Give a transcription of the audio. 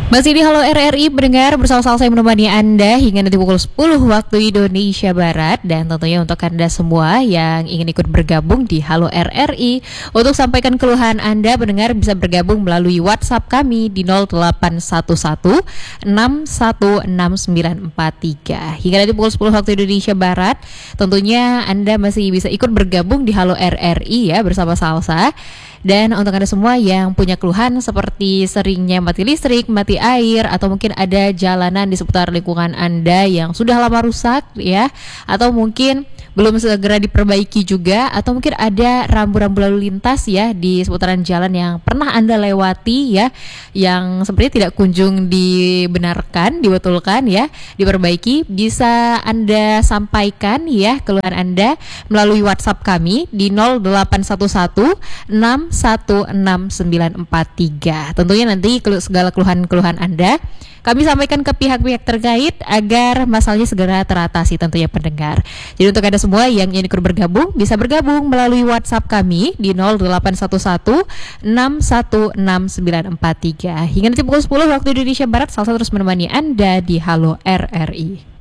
Masih di Halo RRI mendengar bersama saya menemani Anda hingga nanti pukul 10 waktu Indonesia Barat. Dan tentunya untuk Anda semua yang ingin ikut bergabung di Halo RRI, untuk sampaikan keluhan Anda mendengar bisa bergabung melalui WhatsApp kami di 0811 616943. Hingga nanti pukul 10 waktu Indonesia Barat, tentunya Anda masih bisa ikut bergabung di Halo RRI ya bersama Salsa. Dan untuk Anda semua yang punya keluhan seperti seringnya mati listrik, mati air, atau mungkin ada jalanan di seputar lingkungan Anda yang sudah lama rusak ya, atau mungkin belum segera diperbaiki juga, atau mungkin ada rambu-rambu lalu lintas ya di seputaran jalan yang pernah Anda lewati ya, yang sepertinya tidak kunjung dibenarkan, dibetulkan ya, diperbaiki, bisa Anda sampaikan ya keluhan Anda melalui WhatsApp kami di 0811 616943. Tentunya nanti segala keluhan-keluhan Anda kami sampaikan ke pihak-pihak terkait agar masalahnya segera teratasi tentunya pendengar. Jadi untuk Anda semua yang ingin ikut bergabung, bisa bergabung melalui WhatsApp kami di 0811 616943. Hingga nanti pukul 10 waktu Indonesia Barat, Salsa terus menemani Anda di Halo RRI.